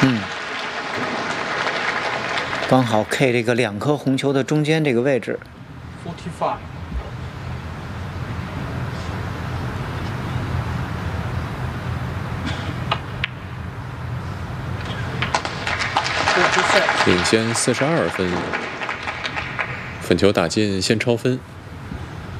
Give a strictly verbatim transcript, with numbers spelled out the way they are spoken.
嗯，刚好 K 这个两颗红球的中间这个位置。 forty-five。 领先四十二分，粉球打进先超分。